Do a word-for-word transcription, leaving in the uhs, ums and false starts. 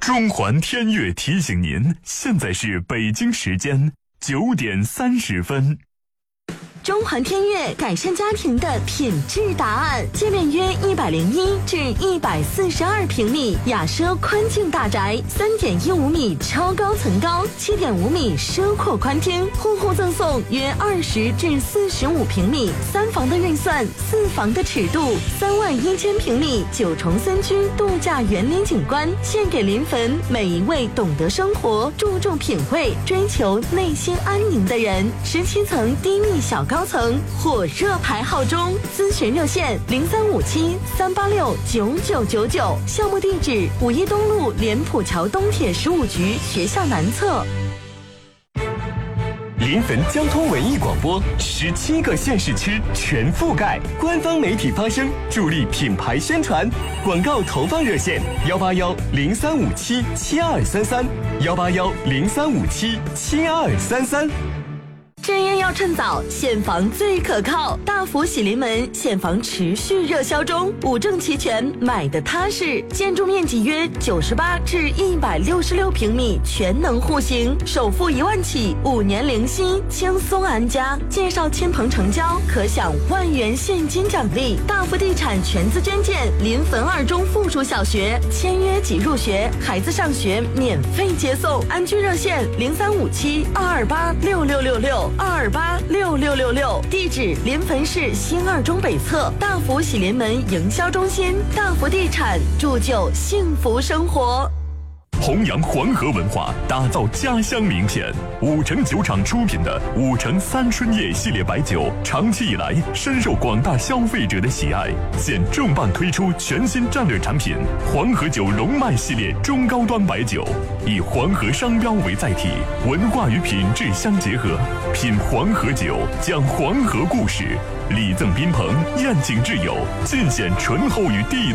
中环天悦提醒您，现在是北京时间九点三十分。 中环天悦改善家庭的品质答案，界面约一百零一至一百四十二平米，雅奢宽净大宅，三点一五米超高层高，七点五米奢阔宽厅，户户赠送约二十至四十五平米，三房的预算，四房的尺度，三万一千平米九重森区度假园林景观，献给临汾每一位懂得生活、注重品味、追求内心安宁的人。十七层低密小高层，火热排号中，咨询热线零三五七三八六九九九九，项目地址五一东路莲浦桥东铁十五局学校南侧。 临汾交通文艺广播，十七个县市区全覆盖，官方媒体发声，助力品牌宣传。广告投放热线：幺八幺零三五七七二三三，幺八幺零三五七七二三三。 置业要趁早，现房最可靠。大福喜临门现房持续热销中，五证齐全，买的踏实。建筑面积约九十八至一百六十六平米，全能户型，首付一万起，五年零息，轻松安家。介绍亲朋成交，可享万元现金奖励。大福地产全资捐建临汾二中附属小学，签约即入学，孩子上学免费接送。安居热线零三五七二二八六六六六。二二八六六六六，地址临汾市新二中北侧大福喜临门营销中心。大福地产铸就幸福生活。 弘扬黄河文化，打造家乡名片。五城酒厂出品的五城三春夜系列白酒，长期以来深受广大消费者的喜爱。现重磅推出全新战略产品黄河酒龙脉系列中高端白酒，以黄河商标为载体，文化与品质相结合。品黄河酒，讲黄河故事，礼赠宾朋，宴请挚友，尽显醇厚与地